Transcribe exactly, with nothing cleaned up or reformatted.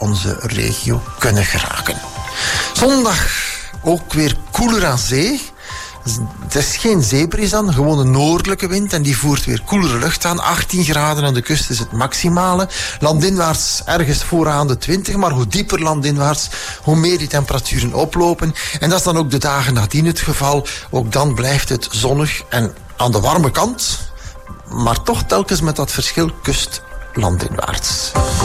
onze regio kunnen geraken. Zondag ook weer koeler aan zee. Het is geen zeebries dan, gewoon een noordelijke wind en die voert weer koelere lucht aan. achttien graden aan de kust is het maximale. Landinwaarts ergens vooraan de twintig, maar hoe dieper landinwaarts, hoe meer die temperaturen oplopen. En dat is dan ook de dagen nadien het geval. Ook dan blijft het zonnig en aan de warme kant, maar toch telkens met dat verschil kust landinwaarts.